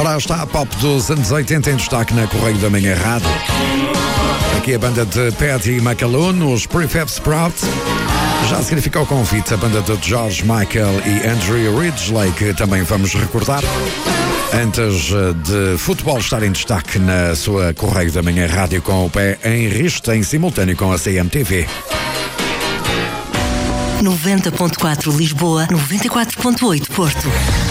Ora, está a pop dos anos 80 em destaque na Correio da Manhã Rádio. Aqui a banda de Paddy McAloon, os Prefab Sprout. Já significou o convite a banda de George Michael e Andrew Ridgeley, que também vamos recordar. Antes de futebol estar em destaque na sua Correio da Manhã Rádio com o pé em risco em simultâneo com a CMTV. 90.4 Lisboa, 94.8 Porto.